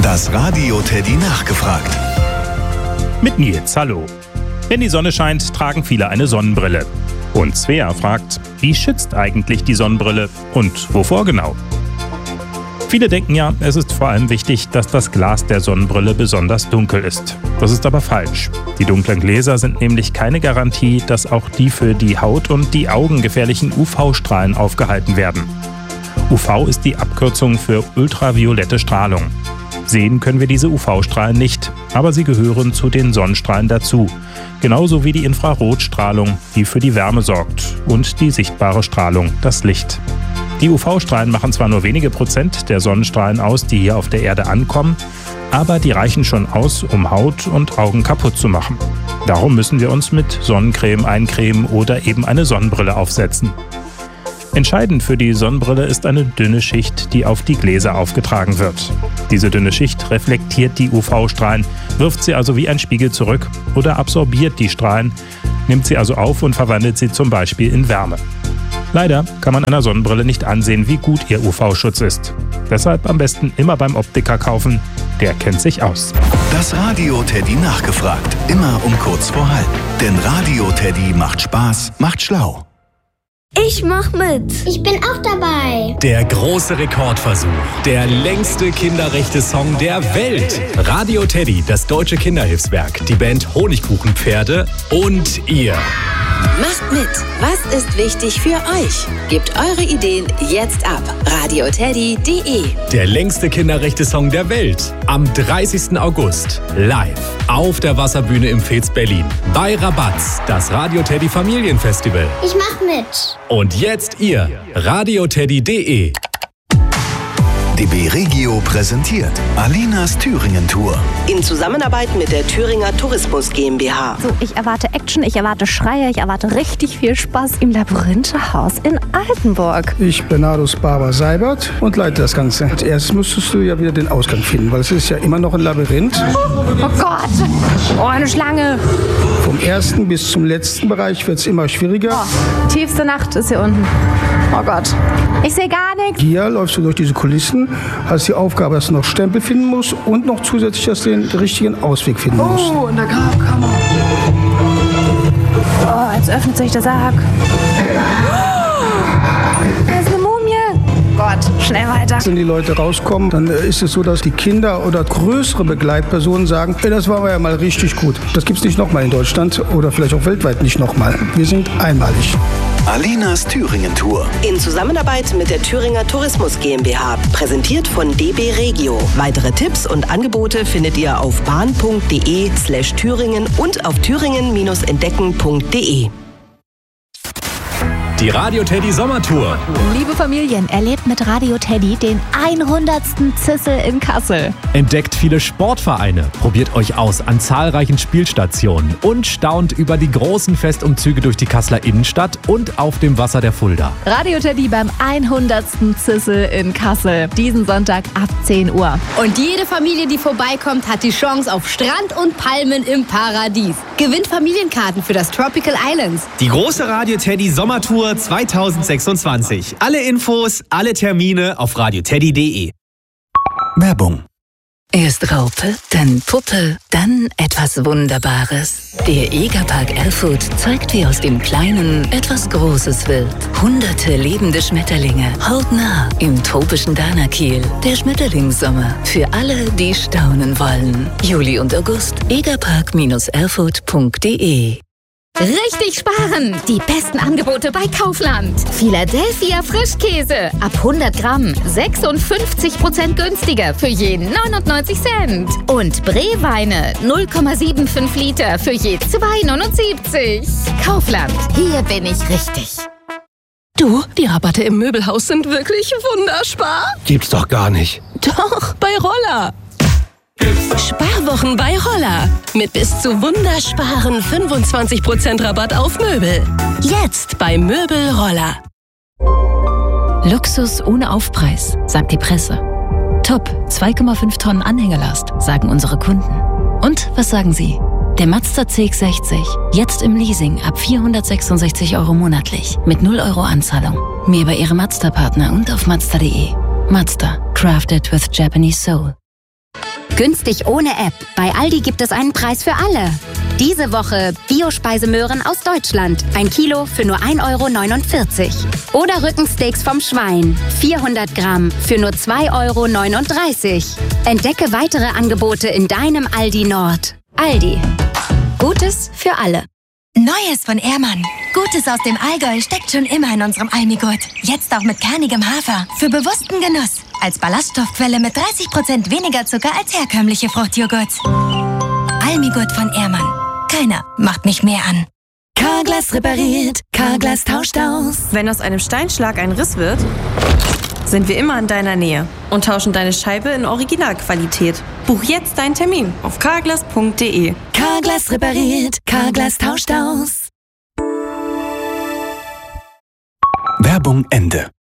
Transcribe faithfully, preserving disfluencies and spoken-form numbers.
Das Radio Teddy nachgefragt. Mit Nils, hallo. Wenn die Sonne scheint, tragen viele eine Sonnenbrille. Und Svea fragt, wie schützt eigentlich die Sonnenbrille und wovor genau? Viele denken ja, es ist vor allem wichtig, dass das Glas der Sonnenbrille besonders dunkel ist. Das ist aber falsch. Die dunklen Gläser sind nämlich keine Garantie, dass auch die für die Haut und die Augen gefährlichen U V-Strahlen aufgehalten werden. U V ist die Abkürzung für ultraviolette Strahlung. Sehen können wir diese U V-Strahlen nicht, aber sie gehören zu den Sonnenstrahlen dazu. Genauso wie die Infrarotstrahlung, die für die Wärme sorgt, und die sichtbare Strahlung, das Licht. Die U V-Strahlen machen zwar nur wenige Prozent der Sonnenstrahlen aus, die hier auf der Erde ankommen, aber die reichen schon aus, um Haut und Augen kaputt zu machen. Darum müssen wir uns mit Sonnencreme eincremen oder eben eine Sonnenbrille aufsetzen. Entscheidend für die Sonnenbrille ist eine dünne Schicht, die auf die Gläser aufgetragen wird. Diese dünne Schicht reflektiert die U V-Strahlen, wirft sie also wie ein Spiegel zurück oder absorbiert die Strahlen, nimmt sie also auf und verwandelt sie zum Beispiel in Wärme. Leider kann man einer Sonnenbrille nicht ansehen, wie gut ihr U V-Schutz ist. Deshalb am besten immer beim Optiker kaufen, der kennt sich aus. Das Radio Teddy nachgefragt, immer um kurz vor halb. Denn Radio Teddy macht Spaß, macht schlau. Ich mach mit. Ich bin auch dabei. Der große Rekordversuch. Der längste Kinderrechte-Song der Welt. Radio Teddy, das deutsche Kinderhilfswerk, die Band Honigkuchenpferde und ihr. Macht mit. Was ist wichtig für euch? Gebt eure Ideen jetzt ab. radio teddy punkt de. Der längste Kinderrechte-Song der Welt. Am dreißigsten August. Live. Auf der Wasserbühne im Fez Berlin. Bei Rabatz. Das Radio Teddy Familienfestival. Ich mach mit. Und jetzt ihr. radio teddy punkt de. D B Regio präsentiert Alinas Thüringen-Tour. In Zusammenarbeit mit der Thüringer Tourismus GmbH. So, ich erwarte Action, ich erwarte Schreie, ich erwarte richtig viel Spaß im Labyrinthe-Haus in Altenburg. Ich bin Adus Barber-Seibert und leite das Ganze. Als erstes müsstest du ja wieder den Ausgang finden, weil es ist ja immer noch ein Labyrinth. Oh, oh Gott, oh, eine Schlange. Vom ersten bis zum letzten Bereich wird es immer schwieriger. Oh, tiefste Nacht ist hier unten. Oh Gott, ich sehe gar nichts. Hier läufst du durch diese Kulissen, hast die Aufgabe, dass du noch Stempel finden musst und noch zusätzlich, dass du den richtigen Ausweg finden musst. Oh, in der Grabkammer. Oh, jetzt öffnet sich der Sarg. Da ist eine Mumie. Gott, schnell weiter. Wenn die Leute rauskommen, dann ist es so, dass die Kinder oder größere Begleitpersonen sagen, hey, das war ja mal richtig gut. Das gibt es nicht nochmal in Deutschland oder vielleicht auch weltweit nicht nochmal. Wir sind einmalig. Alinas Thüringen-Tour. In Zusammenarbeit mit der Thüringer Tourismus GmbH. Präsentiert von D B Regio. Weitere Tipps und Angebote findet ihr auf bahn punkt de slash Thüringen und auf thüringen Bindestrich entdecken punkt de. Die Radio Teddy Sommertour. Liebe Familien, erlebt mit Radio Teddy den hundertsten Zissel in Kassel. Entdeckt viele Sportvereine, probiert euch aus an zahlreichen Spielstationen und staunt über die großen Festumzüge durch die Kasseler Innenstadt und auf dem Wasser der Fulda. Radio Teddy beim hundertsten Zissel in Kassel. Diesen Sonntag ab zehn Uhr. Und jede Familie, die vorbeikommt, hat die Chance auf Strand und Palmen im Paradies. Gewinnt Familienkarten für das Tropical Islands. Die große Radio Teddy Sommertour zweitausendsechsundzwanzig. Alle Infos, alle Termine auf radio teddy punkt de. Werbung. Erst Raupe, dann Puppe, dann etwas Wunderbares. Der Egerpark Erfurt zeigt, wie aus dem Kleinen etwas Großes wird. Hunderte lebende Schmetterlinge, hautnah im tropischen Danakiel. Der Schmetterlingssommer für alle, die staunen wollen. Juli und August, egerpark erfurt punkt de. Richtig sparen! Die besten Angebote bei Kaufland. Philadelphia Frischkäse ab hundert Gramm sechsundfünfzig Prozent günstiger für je neunundneunzig Cent. Und Brewweine null Komma fünfundsiebzig Liter für je zwei neunundsiebzig. Kaufland, hier bin ich richtig. Du, die Rabatte im Möbelhaus sind wirklich wunderspar. Gibt's doch gar nicht. Doch, bei Roller. Sparwochen bei Roller. Mit bis zu wundersparen fünfundzwanzig Prozent Rabatt auf Möbel. Jetzt bei Möbel Roller. Luxus ohne Aufpreis, sagt die Presse. Top, zwei Komma fünf Tonnen Anhängerlast, sagen unsere Kunden. Und was sagen Sie? Der Mazda C X sechzig, jetzt im Leasing ab vierhundertsechsundsechzig Euro monatlich, mit null Euro Anzahlung. Mehr bei Ihrem Mazda-Partner und auf mazda punkt de. Mazda, crafted with Japanese soul. Günstig ohne App. Bei Aldi gibt es einen Preis für alle. Diese Woche Bio-Speisemöhren aus Deutschland. Ein Kilo für nur ein Euro neunundvierzig. Oder Rückensteaks vom Schwein. vierhundert Gramm für nur zwei Euro neununddreißig. Entdecke weitere Angebote in deinem Aldi Nord. Aldi. Gutes für alle. Neues von Ehrmann. Gutes aus dem Allgäu steckt schon immer in unserem Almigurt. Jetzt auch mit kernigem Hafer. Für bewussten Genuss. Als Ballaststoffquelle mit dreißig Prozent weniger Zucker als herkömmliche Fruchtjoghurts. Almigurt von Ehrmann. Keiner macht mich mehr an. Carglass repariert, Carglass tauscht aus. Wenn aus einem Steinschlag ein Riss wird, sind wir immer in deiner Nähe und tauschen deine Scheibe in Originalqualität. Buch jetzt deinen Termin auf carglass punkt de. Carglass repariert, Carglass tauscht aus. Werbung Ende.